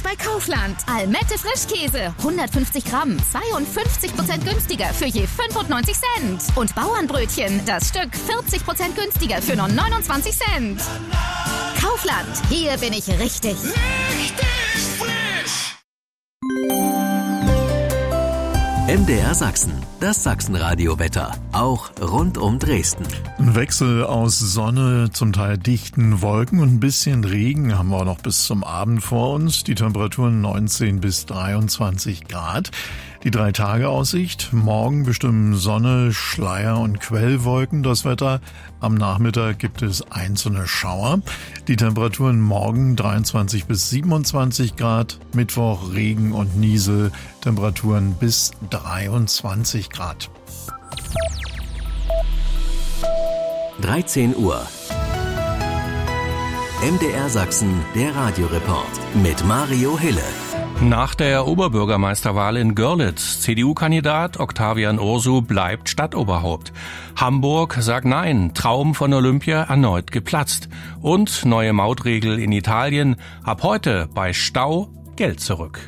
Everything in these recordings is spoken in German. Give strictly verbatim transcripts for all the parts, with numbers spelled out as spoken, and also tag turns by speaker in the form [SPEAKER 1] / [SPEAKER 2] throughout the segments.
[SPEAKER 1] bei Kaufland. Almette Frischkäse, hundertfünfzig Gramm, zweiundfünfzig Prozent günstiger für je fünfundneunzig Cent. Und Bauernbrötchen, das Stück vierzig Prozent günstiger für nur neunundzwanzig Cent. Kaufland, hier bin ich richtig.
[SPEAKER 2] Richtig frisch!
[SPEAKER 3] M D R Sachsen, das Sachsenradio-Wetter, auch rund um Dresden.
[SPEAKER 4] Ein Wechsel aus Sonne, zum Teil dichten Wolken und ein bisschen Regen haben wir auch noch bis zum Abend vor uns. Die Temperaturen neunzehn bis dreiundzwanzig Grad. Die Drei-Tage-Aussicht: Morgen bestimmen Sonne, Schleier und Quellwolken das Wetter. Am Nachmittag gibt es einzelne Schauer. Die Temperaturen morgen dreiundzwanzig bis siebenundzwanzig Grad. Mittwoch Regen und Niesel. Temperaturen bis dreiundzwanzig Grad.
[SPEAKER 3] dreizehn Uhr. M D R Sachsen, der Radioreport mit Mario Hille.
[SPEAKER 5] Nach der Oberbürgermeisterwahl in Görlitz, C D U-Kandidat Octavian Ursu bleibt Stadtoberhaupt. Hamburg sagt Nein, Traum von Olympia erneut geplatzt. Und neue Mautregel in Italien, ab heute bei Stau Geld zurück.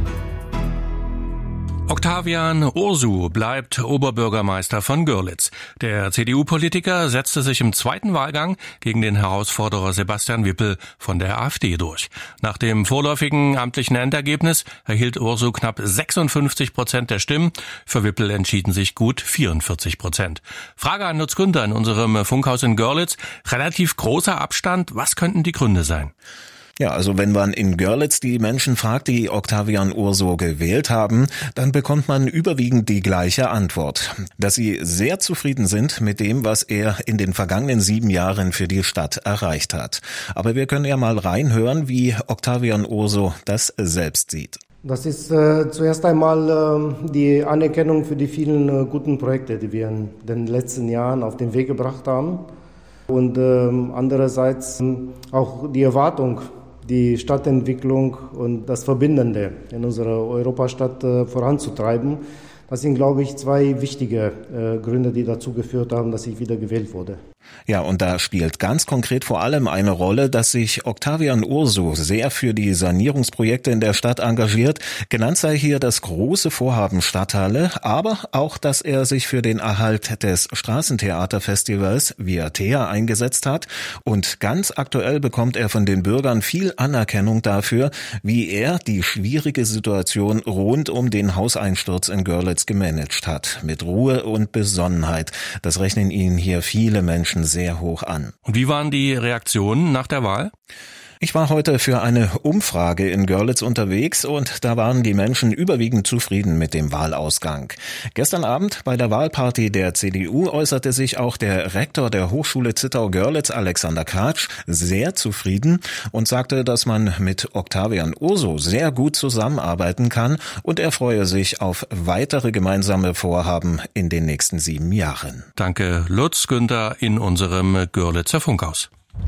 [SPEAKER 5] Octavian Ursu bleibt Oberbürgermeister von Görlitz. Der C D U-Politiker setzte sich im zweiten Wahlgang gegen den Herausforderer Sebastian Wippel von der AfD durch. Nach dem vorläufigen amtlichen Endergebnis erhielt Ursu knapp sechsundfünfzig Prozent der Stimmen. Für Wippel entschieden sich gut vierundvierzig Prozent. Frage an Lutz Günther in unserem Funkhaus in Görlitz. Relativ großer Abstand. Was könnten die Gründe sein?
[SPEAKER 6] Ja, also wenn man in Görlitz die Menschen fragt, die Octavian Ursu gewählt haben, dann bekommt man überwiegend die gleiche Antwort, dass sie sehr zufrieden sind mit dem, was er in den vergangenen sieben Jahren für die Stadt erreicht hat. Aber wir können ja mal reinhören, wie Octavian Ursu das selbst sieht.
[SPEAKER 7] Das ist äh, zuerst einmal äh, die Anerkennung für die vielen äh, guten Projekte, die wir in den letzten Jahren auf den Weg gebracht haben. Und äh, andererseits äh, auch die Erwartung, die Stadtentwicklung und das Verbindende in unserer Europastadt äh, voranzutreiben. Das sind, glaube ich, zwei wichtige äh, Gründe, die dazu geführt haben, dass ich wieder gewählt wurde.
[SPEAKER 6] Ja, und da spielt ganz konkret vor allem eine Rolle, dass sich Octavian Ursu sehr für die Sanierungsprojekte in der Stadt engagiert. Genannt sei hier das große Vorhaben Stadthalle, aber auch, dass er sich für den Erhalt des Straßentheaterfestivals Viatea eingesetzt hat. Und ganz aktuell bekommt er von den Bürgern viel Anerkennung dafür, wie er die schwierige Situation rund um den Hauseinsturz in Görlitz gemanagt hat. Mit Ruhe und Besonnenheit. Das rechnen ihn hier viele Menschen sehr hoch an.
[SPEAKER 5] Und wie waren die Reaktionen nach der Wahl?
[SPEAKER 6] Ich war heute für eine Umfrage in Görlitz unterwegs und da waren die Menschen überwiegend zufrieden mit dem Wahlausgang. Gestern Abend bei der Wahlparty der C D U äußerte sich auch der Rektor der Hochschule Zittau-Görlitz, Alexander Katsch, sehr zufrieden und sagte, dass man mit Octavian Ursu sehr gut zusammenarbeiten kann und er freue sich auf weitere gemeinsame Vorhaben in den nächsten sieben Jahren.
[SPEAKER 5] Danke, Lutz Günther in unserem Görlitzer Funkhaus.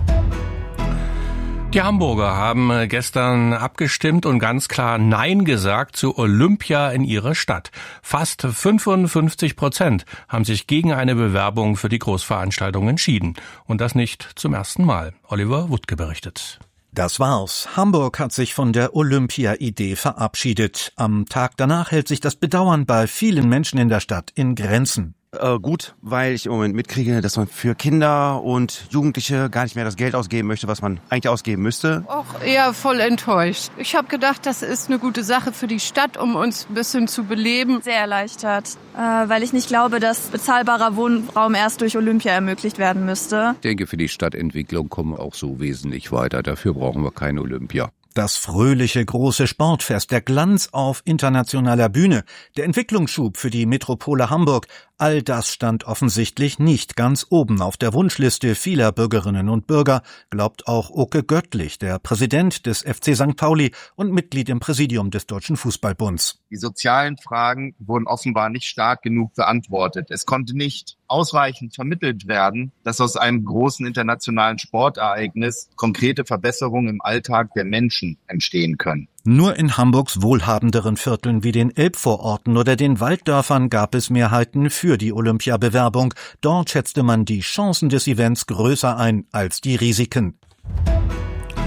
[SPEAKER 5] Die Hamburger haben gestern abgestimmt und ganz klar Nein gesagt zu Olympia in ihrer Stadt. Fast fünfundfünfzig Prozent haben sich gegen eine Bewerbung für die Großveranstaltung entschieden. Und das nicht zum ersten Mal. Oliver Wuttke berichtet.
[SPEAKER 8] Das war's. Hamburg hat sich von der Olympia-Idee verabschiedet. Am Tag danach hält sich das Bedauern bei vielen Menschen in der Stadt in Grenzen.
[SPEAKER 9] Äh, gut, weil ich im Moment mitkriege, dass man für Kinder und Jugendliche gar nicht mehr das Geld ausgeben möchte, was man eigentlich ausgeben müsste.
[SPEAKER 10] Auch eher voll enttäuscht. Ich habe gedacht, das ist eine gute Sache für die Stadt, um uns ein bisschen zu beleben.
[SPEAKER 11] Sehr erleichtert, äh, weil ich nicht glaube, dass bezahlbarer Wohnraum erst durch Olympia ermöglicht werden müsste.
[SPEAKER 12] Ich denke, für die Stadtentwicklung kommen wir auch so wesentlich weiter. Dafür brauchen wir kein Olympia.
[SPEAKER 8] Das fröhliche große Sportfest, der Glanz auf internationaler Bühne, der Entwicklungsschub für die Metropole Hamburg, all das stand offensichtlich nicht ganz oben auf der Wunschliste vieler Bürgerinnen und Bürger, glaubt auch Oke Göttlich, der Präsident des F C Sankt Pauli und Mitglied im Präsidium des Deutschen Fußballbunds.
[SPEAKER 13] Die sozialen Fragen wurden offenbar nicht stark genug beantwortet. Es konnte nicht ausreichend vermittelt werden, dass aus einem großen internationalen Sportereignis konkrete Verbesserungen im Alltag der Menschen entstehen können.
[SPEAKER 8] Nur in Hamburgs wohlhabenderen Vierteln wie den Elbvororten oder den Walddörfern gab es Mehrheiten für die Olympiabewerbung. Dort schätzte man die Chancen des Events größer ein als die Risiken.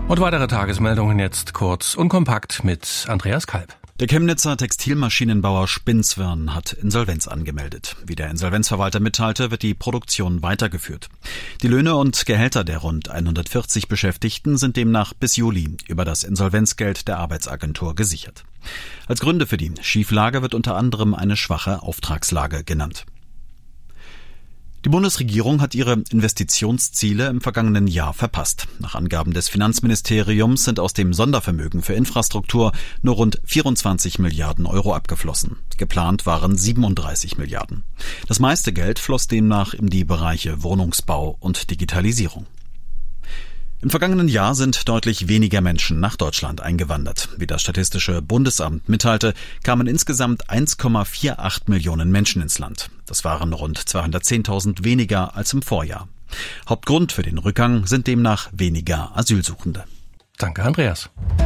[SPEAKER 5] Und weitere Tagesmeldungen jetzt kurz und kompakt mit Andreas Kalb.
[SPEAKER 14] Der Chemnitzer Textilmaschinenbauer Spinswirn hat Insolvenz angemeldet. Wie der Insolvenzverwalter mitteilte, wird die Produktion weitergeführt. Die Löhne und Gehälter der rund hundertvierzig Beschäftigten sind demnach bis Juli über das Insolvenzgeld der Arbeitsagentur gesichert. Als Gründe für die Schieflage wird unter anderem eine schwache Auftragslage genannt. Die Bundesregierung hat ihre Investitionsziele im vergangenen Jahr verpasst. Nach Angaben des Finanzministeriums sind aus dem Sondervermögen für Infrastruktur nur rund vierundzwanzig Milliarden Euro abgeflossen. Geplant waren siebenunddreißig Milliarden. Das meiste Geld floss demnach in die Bereiche Wohnungsbau und Digitalisierung. Im vergangenen Jahr sind deutlich weniger Menschen nach Deutschland eingewandert. Wie das Statistische Bundesamt mitteilte, kamen insgesamt eins Komma achtundvierzig Millionen Menschen ins Land. Das waren rund zweihundertzehntausend weniger als im Vorjahr. Hauptgrund für den Rückgang sind demnach weniger Asylsuchende.
[SPEAKER 5] Danke, Andreas.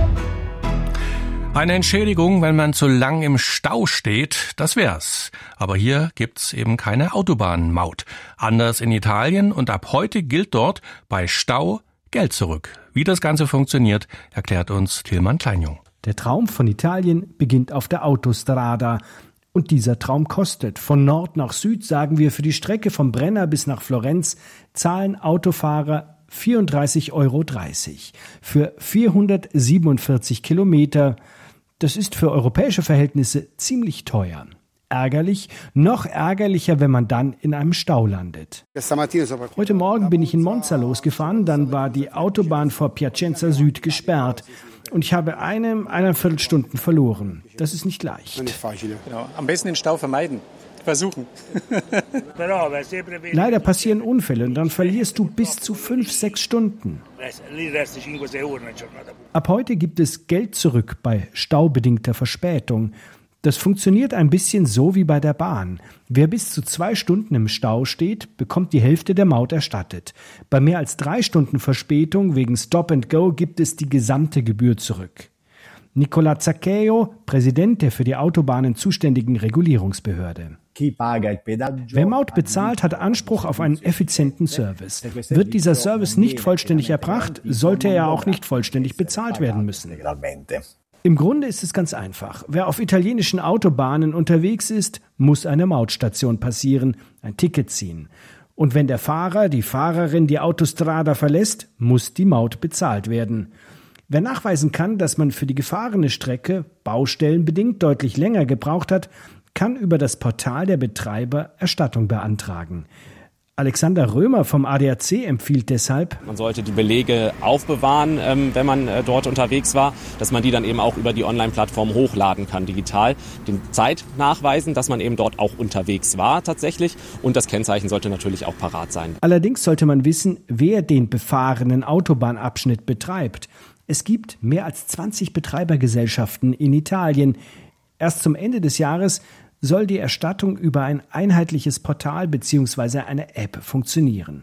[SPEAKER 5] Eine Entschädigung, wenn man zu lang im Stau steht, das wär's. Aber hier gibt's eben keine Autobahnmaut. Anders in Italien, und ab heute gilt dort bei Stau Geld zurück. Wie das Ganze funktioniert, erklärt uns Tilman Kleinjung.
[SPEAKER 15] Der Traum von Italien beginnt auf der Autostrada. Und dieser Traum kostet. Von Nord nach Süd, sagen wir, für die Strecke vom Brenner bis nach Florenz zahlen Autofahrer vierunddreißig Euro dreißig. Für vierhundertsiebenundvierzig Kilometer. Das ist für europäische Verhältnisse ziemlich teuer. Ärgerlich, noch ärgerlicher, wenn man dann in einem Stau landet. Heute Morgen bin ich in Monza losgefahren, dann war die Autobahn vor Piacenza Süd gesperrt und ich habe eine, eineinviertel Stunden verloren. Das ist nicht leicht.
[SPEAKER 16] Genau. Am besten den Stau vermeiden. Versuchen.
[SPEAKER 15] Leider passieren Unfälle und dann verlierst du bis zu fünf, sechs Stunden. Ab heute gibt es Geld zurück bei staubedingter Verspätung. Das funktioniert ein bisschen so wie bei der Bahn. Wer bis zu zwei Stunden im Stau steht, bekommt die Hälfte der Maut erstattet. Bei mehr als drei Stunden Verspätung wegen Stop and Go gibt es die gesamte Gebühr zurück. Nicola Zaccheo, Präsident der für die Autobahnen zuständigen Regulierungsbehörde. Wer Maut bezahlt, hat Anspruch auf einen effizienten Service. Wird dieser Service nicht vollständig erbracht, sollte er auch nicht vollständig bezahlt werden müssen. Im Grunde ist es ganz einfach. Wer auf italienischen Autobahnen unterwegs ist, muss eine Mautstation passieren, ein Ticket ziehen. Und wenn der Fahrer, die Fahrerin die Autostrada verlässt, muss die Maut bezahlt werden. Wer nachweisen kann, dass man für die gefahrene Strecke baustellenbedingt deutlich länger gebraucht hat, kann über das Portal der Betreiber Erstattung beantragen. Alexander Römer vom A D A C empfiehlt deshalb:
[SPEAKER 17] Man sollte die Belege aufbewahren, ähm, wenn man äh, dort unterwegs war, dass man die dann eben auch über die Online-Plattform hochladen kann, digital. Den Zeit nachweisen, dass man eben dort auch unterwegs war tatsächlich, und das Kennzeichen sollte natürlich auch parat sein.
[SPEAKER 15] Allerdings sollte man wissen, wer den befahrenen Autobahnabschnitt betreibt. Es gibt mehr als zwanzig Betreibergesellschaften in Italien. Erst zum Ende des Jahres soll die Erstattung über ein einheitliches Portal bzw. eine App funktionieren.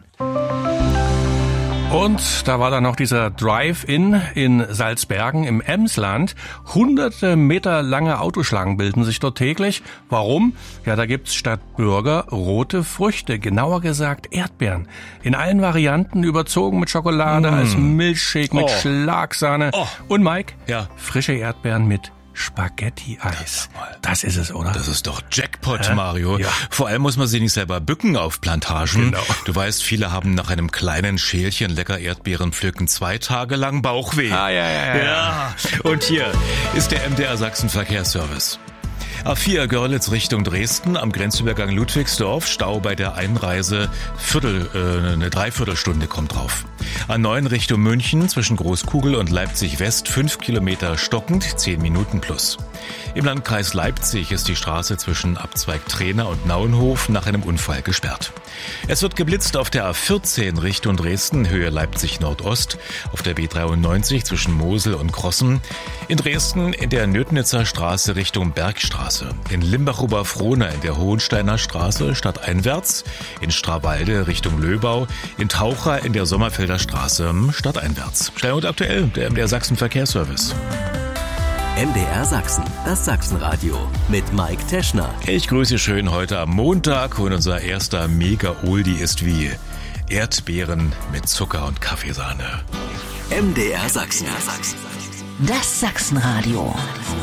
[SPEAKER 5] Und da war dann noch dieser Drive-In in Salzbergen im Emsland. Hunderte Meter lange Autoschlangen bilden sich dort täglich. Warum? Ja, da gibt's statt Burger rote Früchte, genauer gesagt Erdbeeren. In allen Varianten, überzogen mit Schokolade, mm. als Milchshake, mit oh. Schlagsahne. Oh. Und Mike, ja, frische Erdbeeren mit Spaghetti-Eis. Das ist es, oder?
[SPEAKER 18] Das ist doch Jackpot,
[SPEAKER 5] äh?
[SPEAKER 18] Mario.
[SPEAKER 5] Ja.
[SPEAKER 18] Vor allem muss man sich nicht selber bücken auf Plantagen.
[SPEAKER 5] Genau.
[SPEAKER 18] Du weißt, viele haben nach einem kleinen Schälchen lecker Erdbeeren pflücken zwei Tage lang Bauchweh.
[SPEAKER 5] Ah, ja, ja, ja.
[SPEAKER 18] ja. Und hier ist der M D R Sachsen Verkehrsservice. A vier Görlitz Richtung Dresden am Grenzübergang Ludwigsdorf. Stau bei der Einreise. Viertel, äh, eine Dreiviertelstunde kommt drauf. A neun Richtung München zwischen Großkugel und Leipzig West. Fünf Kilometer stockend, zehn Minuten plus. Im Landkreis Leipzig ist die Straße zwischen Abzweig Trehna und Nauenhof nach einem Unfall gesperrt. Es wird geblitzt auf der A vierzehn Richtung Dresden, Höhe Leipzig Nordost, auf der B dreiundneunzig zwischen Mosel und Krossen, in Dresden in der Nötnitzer Straße Richtung Bergstraße, in Limbach-Oberfrohna in der Hohensteiner Straße stadteinwärts, in Strawalde Richtung Löbau, in Taucher in der Sommerfelder Straße stadteinwärts. Schnell und aktuell, der M D R Sachsen Verkehrsservice.
[SPEAKER 3] M D R Sachsen, das Sachsenradio mit Mike Teschner.
[SPEAKER 18] Ich grüße schön heute am Montag und unser erster Mega-Oldie ist wie Erdbeeren mit Zucker und Kaffeesahne.
[SPEAKER 3] M D R Sachsen.
[SPEAKER 19] Das Sachsenradio.